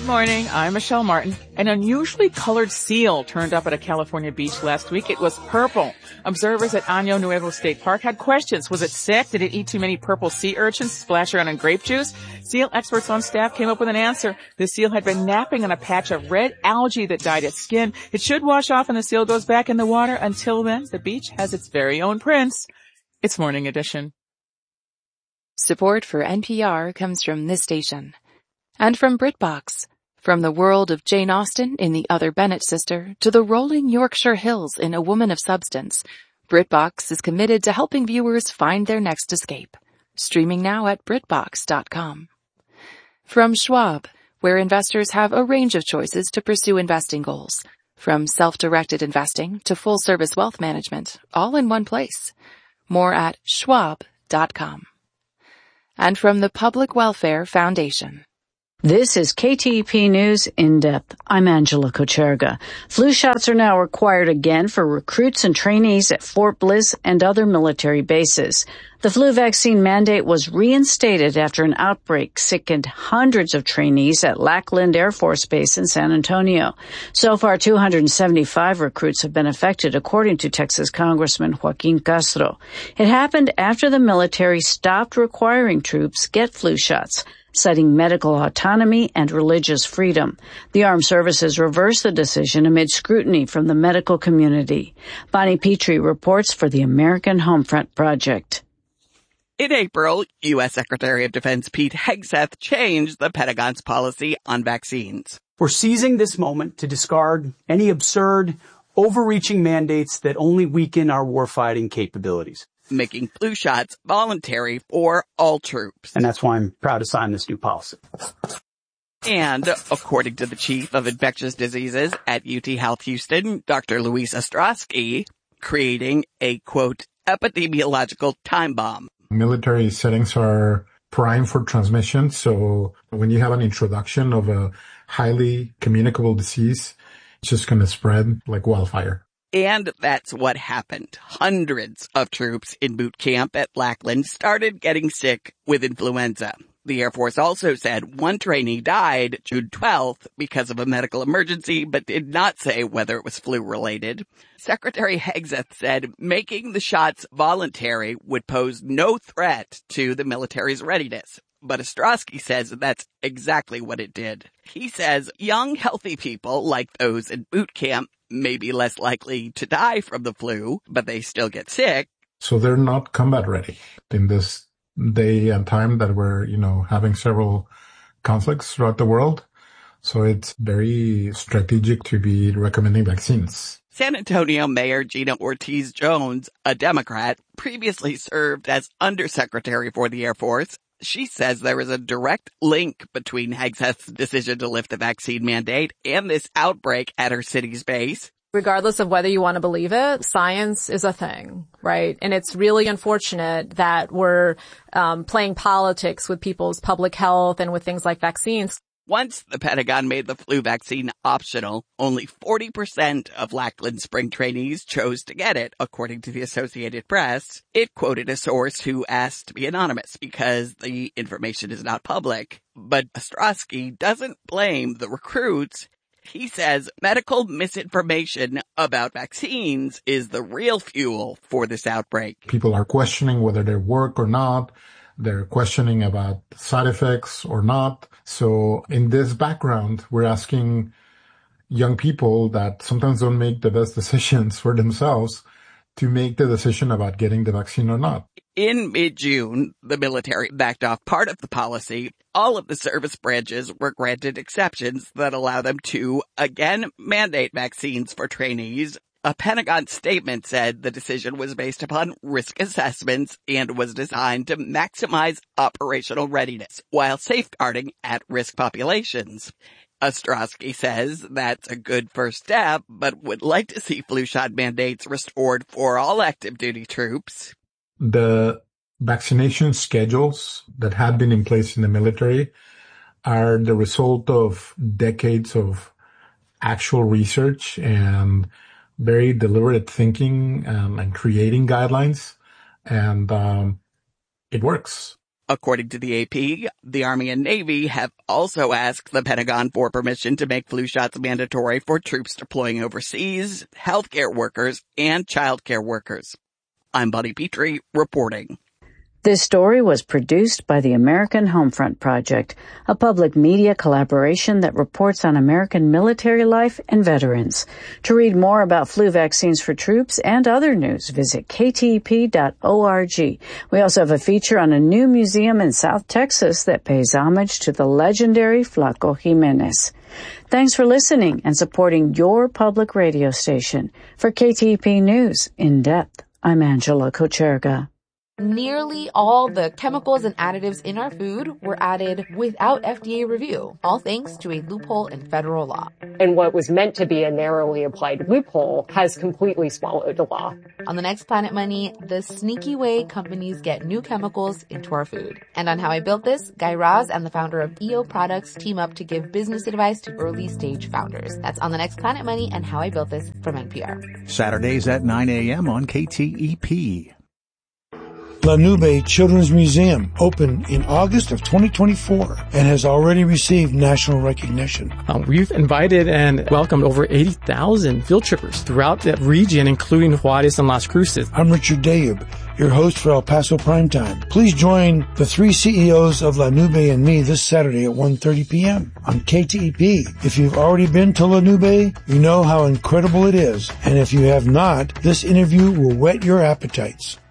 morning. I'm Michelle Martin. An unusually colored seal turned up at a California beach last week. It was purple. Observers at Año Nuevo State Park had questions. Was it sick? Did it eat too many purple sea urchins, splash around in grape juice? Seal experts on staff came up with an answer. The seal had been napping on a patch of red algae that dyed its skin. It should wash off and the seal goes back in the water. Until then, the beach has its very own prince. It's Morning Edition. Support for NPR comes from this station. And from BritBox. From the world of Jane Austen in The Other Bennet Sister to the rolling Yorkshire Hills in A Woman of Substance, BritBox is committed to helping viewers find their next escape. Streaming now at BritBox.com. From Schwab, where investors have a range of choices to pursue investing goals. From self-directed investing to full-service wealth management, all in one place. More at Schwab.com. And from the Public Welfare Foundation. This is KTEP News in depth. I'm Angela Kocherga. Flu shots are now required again for recruits and trainees at Fort Bliss and other military bases. The flu vaccine mandate was reinstated after an outbreak sickened hundreds of trainees at Lackland Air Force Base in San Antonio. So far, 275 recruits have been affected, according to Texas Congressman Joaquin Castro. It happened after the military stopped requiring troops get flu shots, citing medical autonomy and religious freedom. The armed services reversed the decision amid scrutiny from the medical community. Bonnie Petrie reports for the American Homefront Project. In April, U.S. Secretary of Defense Pete Hegseth changed the Pentagon's policy on vaccines. We're seizing this moment to discard any absurd, overreaching mandates that only weaken our warfighting capabilities, making flu shots voluntary for all troops. And that's why I'm proud to sign this new policy. And according to the chief of infectious diseases at UT Health Houston, Dr. Luis Ostrowski, creating a, quote, epidemiological time bomb. Military settings are prime for transmission, so when you have an introduction of a highly communicable disease, it's just going to spread like wildfire. And that's what happened. Hundreds of troops in boot camp at Lackland started getting sick with influenza. The Air Force also said one trainee died June 12th because of a medical emergency, but did not say whether it was flu-related. Secretary Hegseth said making the shots voluntary would pose no threat to the military's readiness. But Ostrowski says that's exactly what it did. He says young, healthy people like those in boot camp may be less likely to die from the flu, but they still get sick. So they're not combat ready in this day and time that we're, having several conflicts throughout the world. So it's very strategic to be recommending vaccines. San Antonio Mayor Gina Ortiz Jones, a Democrat, previously served as Undersecretary for the Air Force. She says there is a direct link between Hegseth's decision to lift the vaccine mandate and this outbreak at her city's base. Regardless of whether you want to believe it, science is a thing, right? And it's really unfortunate that we're playing politics with people's public health and with things like vaccines. Once the Pentagon made the flu vaccine optional, only 40% of Lackland spring trainees chose to get it, according to the Associated Press. It quoted a source who asked to be anonymous because the information is not public. But Ostrowski doesn't blame the recruits. He says medical misinformation about vaccines is the real fuel for this outbreak. People are questioning whether they work or not. They're questioning about side effects or not. So in this background, we're asking young people that sometimes don't make the best decisions for themselves to make the decision about getting the vaccine or not. In mid-June, the military backed off part of the policy. All of the service branches were granted exceptions that allow them to, again, mandate vaccines for trainees. A Pentagon statement said the decision was based upon risk assessments and was designed to maximize operational readiness while safeguarding at-risk populations. Ostrowski says that's a good first step, but would like to see flu shot mandates restored for all active duty troops. The vaccination schedules that had been in place in the military are the result of decades of actual research and very deliberate thinking and creating guidelines, and it works. According to the AP, the Army and Navy have also asked the Pentagon for permission to make flu shots mandatory for troops deploying overseas, healthcare workers, and childcare workers. I'm Buddy Petrie reporting. This story was produced by the American Homefront Project, a public media collaboration that reports on American military life and veterans. To read more about flu vaccines for troops and other news, visit ktep.org. We also have a feature on a new museum in South Texas that pays homage to the legendary Flaco Jimenez. Thanks for listening and supporting your public radio station. For KTEP News in Depth, I'm Angela Kocherga. Nearly all the chemicals and additives in our food were added without FDA review, all thanks to a loophole in federal law. And what was meant to be a narrowly applied loophole has completely swallowed the law. On the next Planet Money, the sneaky way companies get new chemicals into our food. And on How I Built This, Guy Raz and the founder of EO Products team up to give business advice to early stage founders. That's on the next Planet Money and How I Built This from NPR. Saturdays at 9 a.m. on KTEP. La Nube Children's Museum opened in August of 2024 and has already received national recognition. We've invited and welcomed over 80,000 field trippers throughout that region, including Juarez and Las Cruces. I'm Richard Dayub, your host for El Paso Primetime. Please join the three CEOs of La Nube and me this Saturday at 1:30 p.m. on KTEP. If you've already been to La Nube, you know how incredible it is. And if you have not, this interview will whet your appetites.